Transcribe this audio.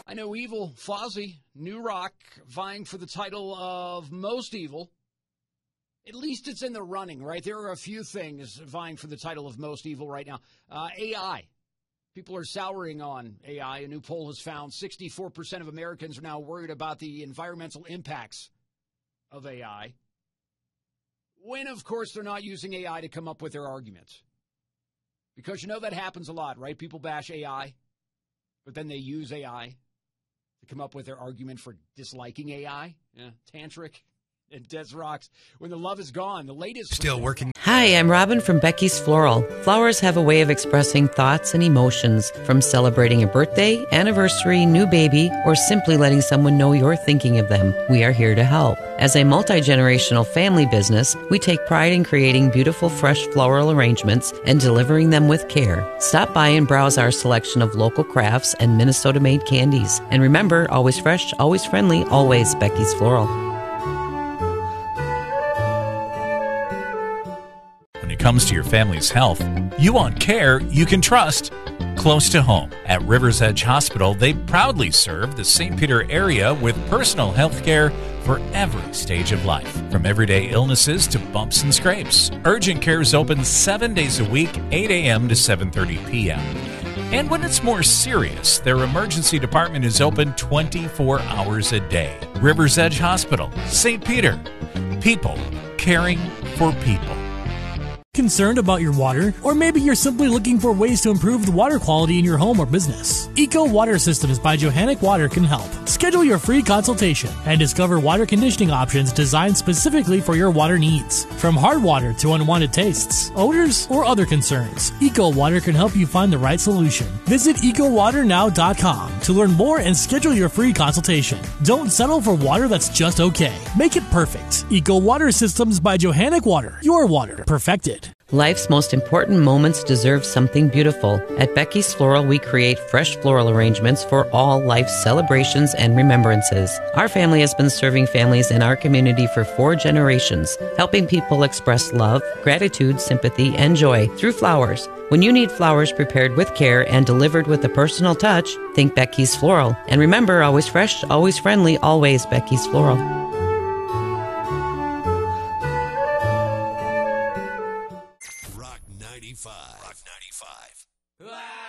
I know Evil, Fozzy, New Rock, vying for the title of most evil. At least it's in the running, right? There are a few things vying for the title of most evil right now. AI. People are souring on AI. A new poll has found 64% of Americans are now worried about the environmental impacts of AI. When, of course, they're not using AI to come up with their arguments. Because you know that happens a lot, right? People bash AI, but then they use AI to come up with their argument for disliking AI. Yeah, Tantric and Des Rocks. When the love is gone, the latest... Still working. Hi, I'm Robin from Becky's Floral. Flowers have a way of expressing thoughts and emotions, from celebrating a birthday, anniversary, new baby, or simply letting someone know you're thinking of them. We are here to help. As a multi-generational family business, we take pride in creating beautiful, fresh floral arrangements and delivering them with care. Stop by and browse our selection of local crafts and Minnesota-made candies. And remember, always fresh, always friendly, always Becky's Floral. When it comes to your family's health, you want care you can trust close to home. At Rivers Edge Hospital, they proudly serve the St. Peter area with personal health care for every stage of life, from everyday illnesses to bumps and scrapes. Urgent care is open 7 days a week, 8 a.m. to 7:30 p.m. And when it's more serious, their emergency department is open 24 hours a day. Rivers Edge Hospital, St. Peter. People caring for people. Concerned about your water? Or maybe you're simply looking for ways to improve the water quality in your home or business. Eco Water Systems by Johannic Water can help. Schedule your free consultation and discover water conditioning options designed specifically for your water needs. From hard water to unwanted tastes, odors, or other concerns, Eco Water can help you find the right solution. Visit ecowaternow.com to learn more and schedule your free consultation. Don't settle for water that's just okay. Make it perfect. Eco Water Systems by Johannic Water. Your water perfected. Life's most important moments deserve something beautiful. At Becky's Floral, we create fresh floral arrangements for all life's celebrations and remembrances. Our family has been serving families in our community for 4 generations, helping people express love, gratitude, sympathy, and joy through flowers. When you need flowers prepared with care and delivered with a personal touch, think Becky's Floral. And remember, always fresh, always friendly, always Becky's Floral.